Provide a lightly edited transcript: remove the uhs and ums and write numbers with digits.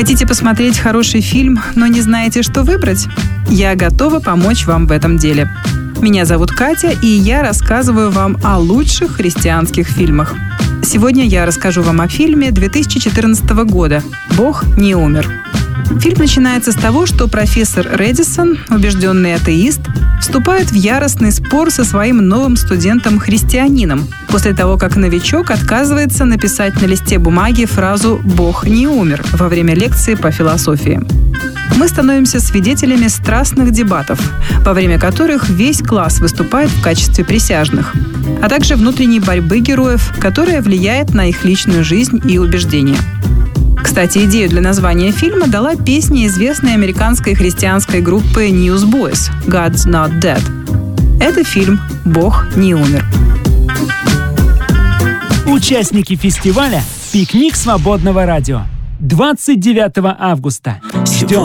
Хотите посмотреть хороший фильм, но не знаете, что выбрать? Я готова помочь вам в этом деле. Меня зовут Катя, и я рассказываю вам о лучших христианских фильмах. Сегодня я расскажу вам о фильме 2014 года «Бог не умер». Фильм начинается с того, что профессор Редисон, убежденный атеист, вступает в яростный спор со своим новым студентом-христианином после того, как новичок отказывается написать на листе бумаги фразу «Бог не умер» во время лекции по философии. Мы становимся свидетелями страстных дебатов, во время которых весь класс выступает в качестве присяжных, а также внутренней борьбы героев, которая влияет на их личную жизнь и убеждения. Кстати, идею для названия фильма дала песня известной американской христианской группы Newsboys «God's Not Dead». Это фильм «Бог не умер». Участники фестиваля «Пикник свободного радио» 29 августа. Ждем.